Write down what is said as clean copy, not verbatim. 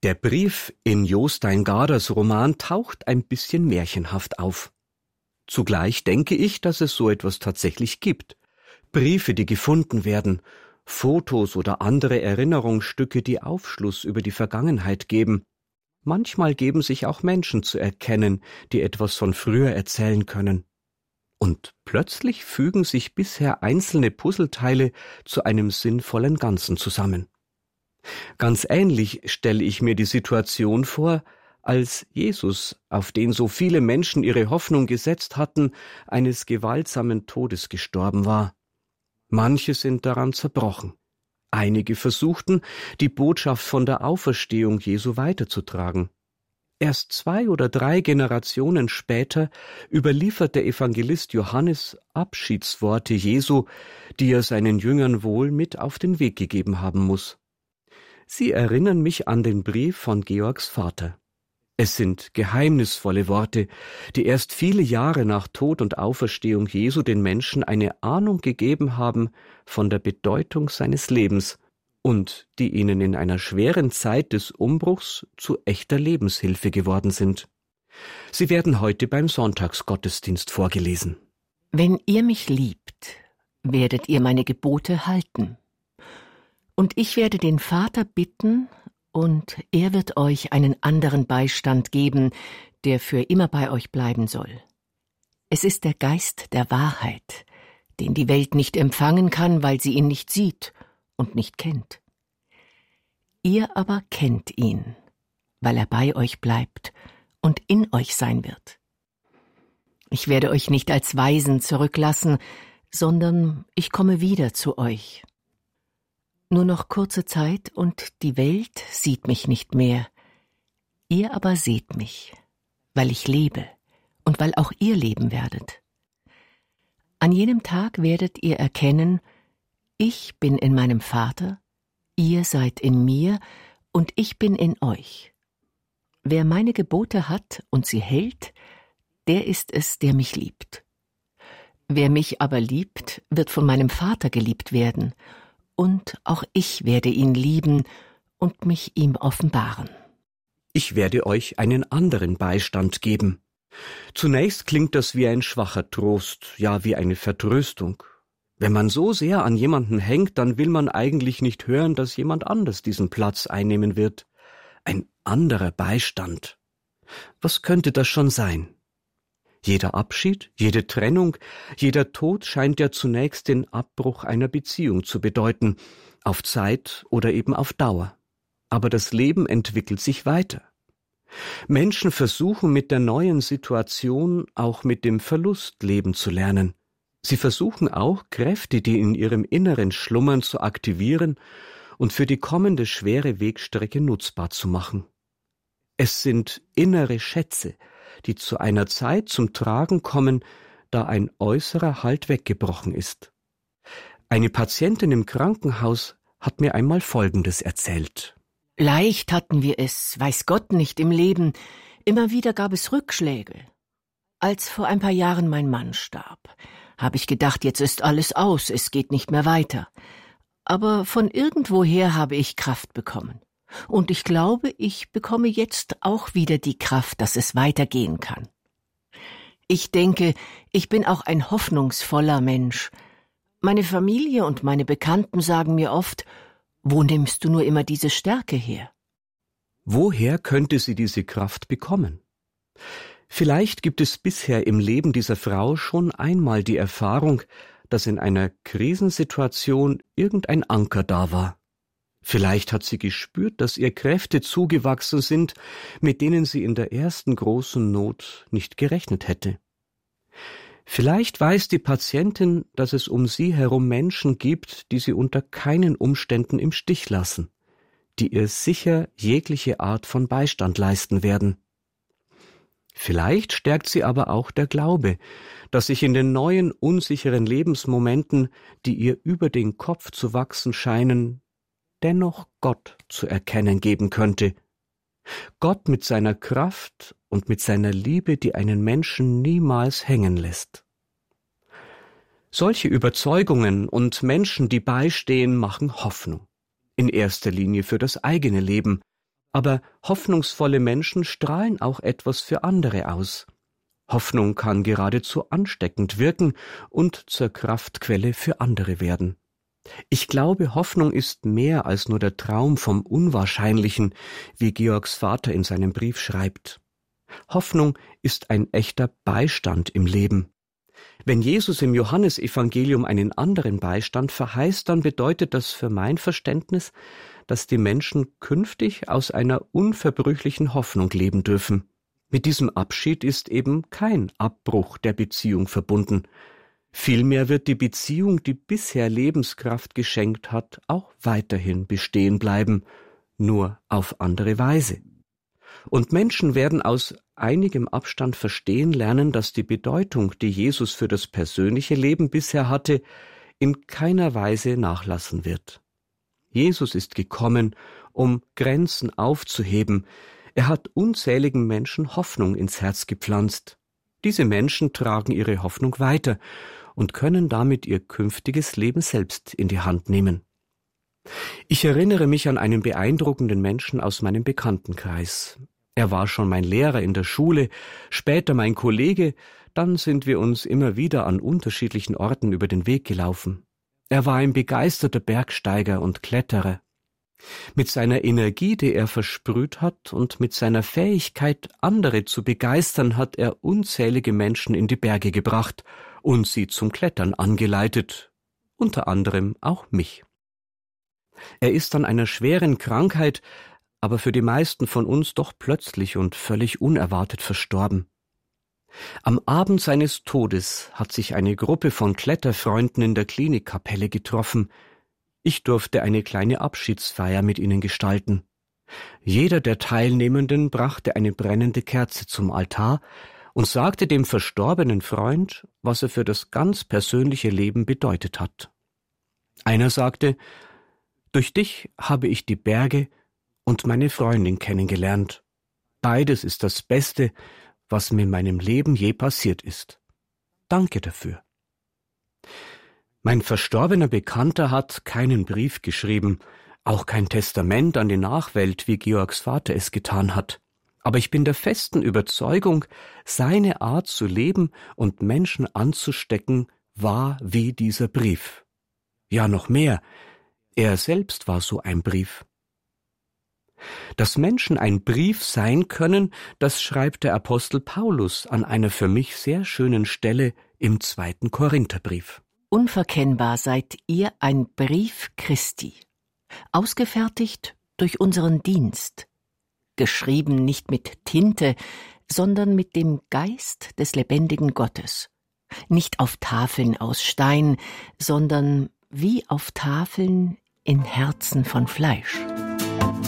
Der Brief in Jostein Gaarders Roman taucht ein bisschen märchenhaft auf. Zugleich denke ich, dass es so etwas tatsächlich gibt. Briefe, die gefunden werden, Fotos oder andere Erinnerungsstücke, die Aufschluss über die Vergangenheit geben. Manchmal geben sich auch Menschen zu erkennen, die etwas von früher erzählen können. Und plötzlich fügen sich bisher einzelne Puzzleteile zu einem sinnvollen Ganzen zusammen. Ganz ähnlich stelle ich mir die Situation vor, als Jesus, auf den so viele Menschen ihre Hoffnung gesetzt hatten, eines gewaltsamen Todes gestorben war. Manche sind daran zerbrochen. Einige versuchten, die Botschaft von der Auferstehung Jesu weiterzutragen. Erst 2 oder 3 Generationen später überliefert der Evangelist Johannes Abschiedsworte Jesu, die er seinen Jüngern wohl mit auf den Weg gegeben haben muss. Sie erinnern mich an den Brief von Georgs Vater. Es sind geheimnisvolle Worte, die erst viele Jahre nach Tod und Auferstehung Jesu den Menschen eine Ahnung gegeben haben von der Bedeutung seines Lebens und die ihnen in einer schweren Zeit des Umbruchs zu echter Lebenshilfe geworden sind. Sie werden heute beim Sonntagsgottesdienst vorgelesen. Wenn ihr mich liebt, werdet ihr meine Gebote halten. Und ich werde den Vater bitten, und er wird euch einen anderen Beistand geben, der für immer bei euch bleiben soll. Es ist der Geist der Wahrheit, den die Welt nicht empfangen kann, weil sie ihn nicht sieht und nicht kennt. Ihr aber kennt ihn, weil er bei euch bleibt und in euch sein wird. Ich werde euch nicht als Waisen zurücklassen, sondern ich komme wieder zu euch. Nur noch kurze Zeit und die Welt sieht mich nicht mehr. Ihr aber seht mich, weil ich lebe und weil auch ihr leben werdet. An jenem Tag werdet ihr erkennen, ich bin in meinem Vater, ihr seid in mir und ich bin in euch. Wer meine Gebote hat und sie hält, der ist es, der mich liebt. Wer mich aber liebt, wird von meinem Vater geliebt werden, und auch ich werde ihn lieben und mich ihm offenbaren. Ich werde euch einen anderen Beistand geben. Zunächst klingt das wie ein schwacher Trost, ja wie eine Vertröstung. Wenn man so sehr an jemanden hängt, dann will man eigentlich nicht hören, dass jemand anders diesen Platz einnehmen wird. Ein anderer Beistand. Was könnte das schon sein? Jeder Abschied, jede Trennung, jeder Tod scheint ja zunächst den Abbruch einer Beziehung zu bedeuten, auf Zeit oder eben auf Dauer. Aber das Leben entwickelt sich weiter. Menschen versuchen mit der neuen Situation auch mit dem Verlust leben zu lernen. Sie versuchen auch, Kräfte, die in ihrem Inneren schlummern, zu aktivieren und für die kommende schwere Wegstrecke nutzbar zu machen. Es sind innere Schätze, die zu einer Zeit zum Tragen kommen, da ein äußerer Halt weggebrochen ist. Eine Patientin im Krankenhaus hat mir einmal Folgendes erzählt. Leicht hatten wir es, weiß Gott nicht, im Leben. Immer wieder gab es Rückschläge. Als vor ein paar Jahren mein Mann starb, habe ich gedacht, jetzt ist alles aus, es geht nicht mehr weiter. Aber von irgendwoher habe ich Kraft bekommen. Und ich glaube, ich bekomme jetzt auch wieder die Kraft, dass es weitergehen kann. Ich denke, ich bin auch ein hoffnungsvoller Mensch. Meine Familie und meine Bekannten sagen mir oft, wo nimmst du nur immer diese Stärke her? Woher könnte sie diese Kraft bekommen? Vielleicht gibt es bisher im Leben dieser Frau schon einmal die Erfahrung, dass in einer Krisensituation irgendein Anker da war. Vielleicht hat sie gespürt, dass ihr Kräfte zugewachsen sind, mit denen sie in der ersten großen Not nicht gerechnet hätte. Vielleicht weiß die Patientin, dass es um sie herum Menschen gibt, die sie unter keinen Umständen im Stich lassen, die ihr sicher jegliche Art von Beistand leisten werden. Vielleicht stärkt sie aber auch der Glaube, dass sich in den neuen, unsicheren Lebensmomenten, die ihr über den Kopf zu wachsen scheinen, dennoch Gott zu erkennen geben könnte. Gott mit seiner Kraft und mit seiner Liebe, die einen Menschen niemals hängen lässt. Solche Überzeugungen und Menschen, die beistehen, machen Hoffnung. In erster Linie für das eigene Leben, Aber hoffnungsvolle Menschen strahlen auch etwas für andere aus. Hoffnung kann geradezu ansteckend wirken und zur Kraftquelle für andere werden. Ich glaube, Hoffnung ist mehr als nur der Traum vom Unwahrscheinlichen, wie Georgs Vater in seinem Brief schreibt. Hoffnung ist ein echter Beistand im Leben. Wenn Jesus im Johannesevangelium einen anderen Beistand verheißt, dann bedeutet das für mein Verständnis, dass die Menschen künftig aus einer unverbrüchlichen Hoffnung leben dürfen. Mit diesem Abschied ist eben kein Abbruch der Beziehung verbunden. Vielmehr wird die Beziehung, die bisher Lebenskraft geschenkt hat, auch weiterhin bestehen bleiben, nur auf andere Weise. Und Menschen werden aus einigem Abstand verstehen lernen, dass die Bedeutung, die Jesus für das persönliche Leben bisher hatte, in keiner Weise nachlassen wird. Jesus ist gekommen, um Grenzen aufzuheben. Er hat unzähligen Menschen Hoffnung ins Herz gepflanzt. Diese Menschen tragen ihre Hoffnung weiter und können damit ihr künftiges Leben selbst in die Hand nehmen. Ich erinnere mich an einen beeindruckenden Menschen aus meinem Bekanntenkreis. Er war schon mein Lehrer in der Schule, später mein Kollege, dann sind wir uns immer wieder an unterschiedlichen Orten über den Weg gelaufen. Er war ein begeisterter Bergsteiger und Kletterer. Mit seiner Energie, die er versprüht hat, und mit seiner Fähigkeit, andere zu begeistern, hat er unzählige Menschen in die Berge gebracht und sie zum Klettern angeleitet, unter anderem auch mich. Er ist an einer schweren Krankheit, aber für die meisten von uns doch plötzlich und völlig unerwartet verstorben. Am Abend seines Todes hat sich eine Gruppe von Kletterfreunden in der Klinikkapelle getroffen. Ich durfte eine kleine Abschiedsfeier mit ihnen gestalten. Jeder der Teilnehmenden brachte eine brennende Kerze zum Altar und sagte dem verstorbenen Freund, was er für das ganz persönliche Leben bedeutet hat. Einer sagte: »Durch dich habe ich die Berge und meine Freundin kennengelernt. Beides ist das Beste, was mir in meinem Leben je passiert ist. Danke dafür.« Mein verstorbener Bekannter hat keinen Brief geschrieben, auch kein Testament an die Nachwelt, wie Georgs Vater es getan hat. Aber ich bin der festen Überzeugung, seine Art zu leben und Menschen anzustecken war wie dieser Brief. Ja, noch mehr, er selbst war so ein Brief. Dass Menschen ein Brief sein können, das schreibt der Apostel Paulus an einer für mich sehr schönen Stelle im 2. Korintherbrief. Unverkennbar seid ihr ein Brief Christi, ausgefertigt durch unseren Dienst, geschrieben nicht mit Tinte, sondern mit dem Geist des lebendigen Gottes, nicht auf Tafeln aus Stein, sondern wie auf Tafeln in Herzen von Fleisch.